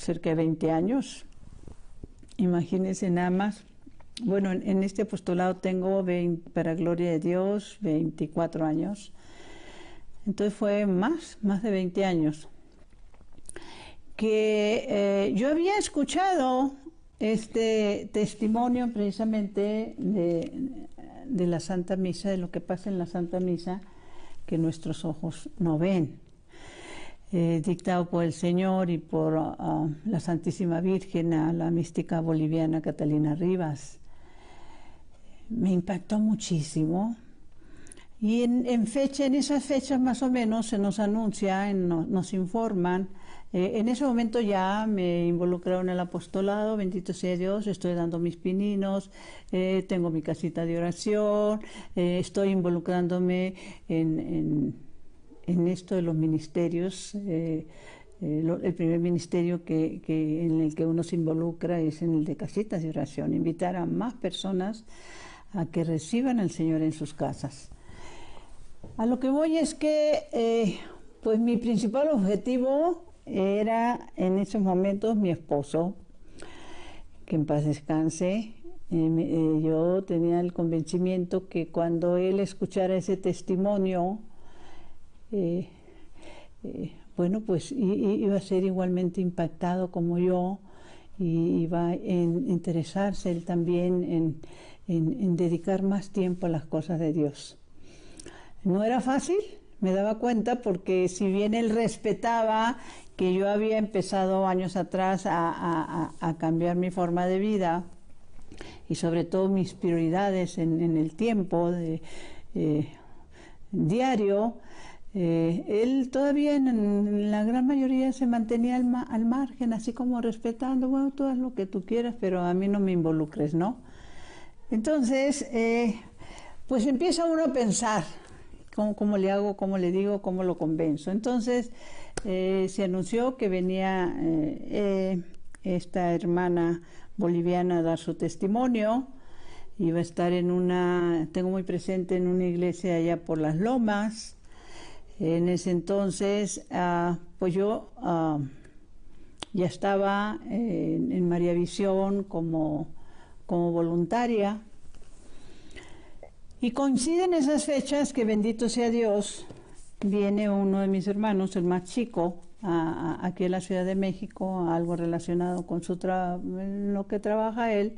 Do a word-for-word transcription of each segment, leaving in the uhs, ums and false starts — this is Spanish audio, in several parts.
cerca de veinte años. Imagínense nada más. Bueno, en, en este apostolado tengo, veinte, para gloria de Dios, veinticuatro años. Entonces fue más, más de veinte años. Que eh, yo había escuchado este testimonio precisamente de, de la Santa Misa, de lo que pasa en la Santa Misa, que nuestros ojos no ven. Eh, dictado por el Señor y por uh, la Santísima Virgen, a la mística boliviana Catalina Rivas. Me impactó muchísimo. Y en, en fecha, en esas fechas más o menos se nos anuncia, en, no, nos informan. Eh, en ese momento ya me involucraron en el apostolado, bendito sea Dios, estoy dando mis pininos, eh, tengo mi casita de oración, eh, estoy involucrándome en, en, en esto de los ministerios. Eh, eh, lo, el primer ministerio que, que, en el que uno se involucra es en el de casitas de oración, invitar a más personas a que reciban al Señor en sus casas. A lo que voy es que, eh, pues mi principal objetivo era en esos momentos mi esposo, que en paz descanse. Eh, eh, yo tenía el convencimiento que cuando él escuchara ese testimonio, eh, eh, bueno, pues iba a ser igualmente impactado como yo, y iba a interesarse él también en, en, en dedicar más tiempo a las cosas de Dios. No era fácil, me daba cuenta, porque si bien él respetaba que yo había empezado años atrás a, a, a cambiar mi forma de vida y sobre todo mis prioridades en, en el tiempo de, eh, diario, eh, él todavía en, en la gran mayoría se mantenía al, ma, al margen, así como respetando, bueno, tú haz lo que tú quieras, pero a mí no me involucres, ¿no? Entonces, eh, pues empieza uno a pensar, ¿Cómo, ¿Cómo le hago, cómo le digo, cómo lo convenzo? Entonces eh, se anunció que venía eh, eh, esta hermana boliviana a dar su testimonio. Iba a estar en una, tengo muy presente, en una iglesia allá por Las Lomas. En ese entonces, uh, pues yo uh, ya estaba eh, en María Visión como, como voluntaria. Y coinciden esas fechas que, bendito sea Dios, viene uno de mis hermanos, el más chico, a, a, aquí a la Ciudad de México, a algo relacionado con su tra lo que trabaja él,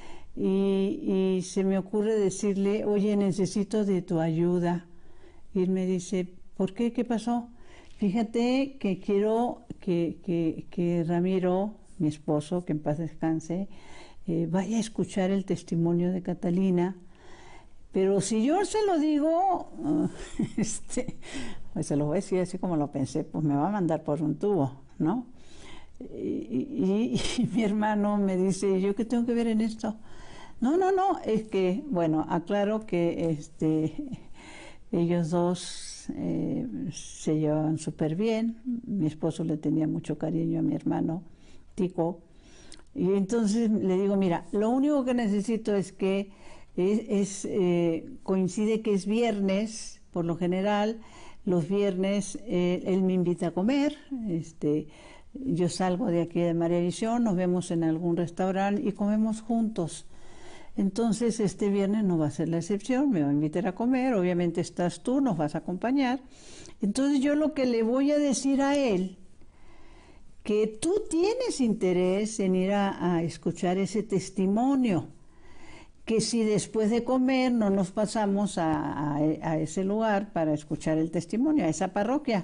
y, y se me ocurre decirle, oye, necesito de tu ayuda. Y él me dice, ¿por qué? ¿Qué pasó? Fíjate que quiero que, que, que Ramiro, mi esposo, que en paz descanse, eh, vaya a escuchar el testimonio de Catalina. Pero si yo se lo digo, uh, este, pues se lo voy a decir así como lo pensé, pues me va a mandar por un tubo, ¿no? Y, y, y mi hermano me dice, ¿yo qué tengo que ver en esto? No, no, no, es que, bueno, aclaro que este, ellos dos eh, se llevaban súper bien. Mi esposo le tenía mucho cariño a mi hermano Tico, y entonces le digo, mira, lo único que necesito es que Es, es, eh, coincide que es viernes, por lo general, los viernes eh, él me invita a comer, este, yo salgo de aquí de María Visión, nos vemos en algún restaurante y comemos juntos. Entonces este viernes no va a ser la excepción, me va a invitar a comer, obviamente estás tú, nos vas a acompañar. Entonces yo lo que le voy a decir a él, que tú tienes interés en ir a, a escuchar ese testimonio, que si después de comer no nos pasamos a, a, a ese lugar para escuchar el testimonio, a esa parroquia.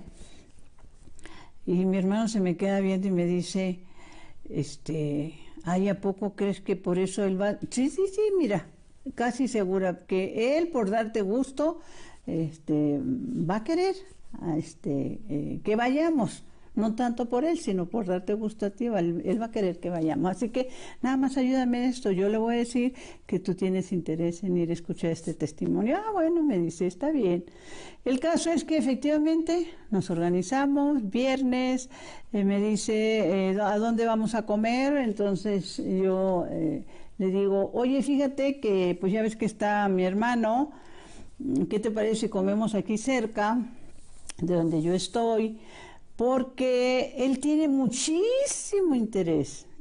Y mi hermano se me queda viendo y me dice, este, ¿ay, a poco crees que por eso él va? Sí, sí, sí, mira, casi segura que él, por darte gusto, este, va a querer este, eh, que vayamos. No tanto por él, sino por darte gusto a ti, él va a querer que vayamos. Así que nada más ayúdame en esto, yo le voy a decir que tú tienes interés en ir a escuchar este testimonio. Ah, bueno, me dice, está bien. El caso es que efectivamente nos organizamos, viernes, eh, me dice, eh, ¿a dónde vamos a comer? Entonces yo eh, le digo, oye, fíjate que pues ya ves que está mi hermano, ¿qué te parece si comemos aquí cerca de donde yo estoy? porque él tiene muchísimo interés